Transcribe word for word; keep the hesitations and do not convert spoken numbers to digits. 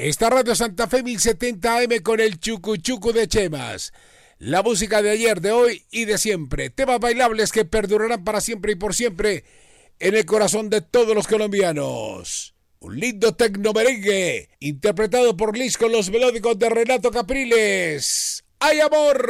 Esta Radio Santa Fe mil setenta A M con el Chucu Chucu de Chemas. La música de ayer, de hoy y de siempre. Temas bailables que perdurarán para siempre y por siempre en el corazón de todos los colombianos. Un lindo tecno merengue interpretado por Liz con los melódicos de Renato Capriles. ¡Ay, amor!